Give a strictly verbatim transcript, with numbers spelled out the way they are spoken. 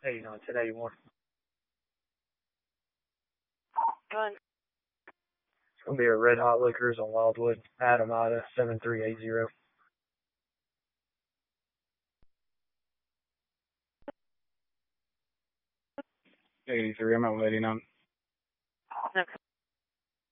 eighty-nine, ten eighty-one. Gun. It's going to be a Red Hot Liquors on Wildwood, Adam Ida, seven three eight zero. eighty-three, I'm at eighty-nine.